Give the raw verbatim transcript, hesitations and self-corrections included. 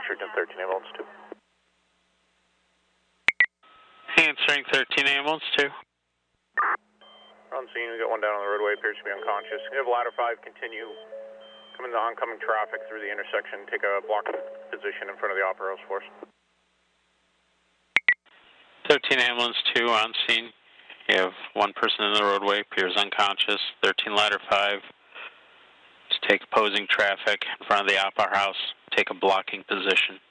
Answering thirteen ambulance two. Answering thirteen ambulance two. On scene, we got one down on the roadway, appears to be unconscious. We have ladder five continue coming to oncoming traffic through the intersection, take a blocking position in front of the Opera House Force. thirteen ambulance two on scene. You have one person in the roadway, appears unconscious. thirteen ladder five. Just take opposing traffic in front of the Opera House. Take a blocking position.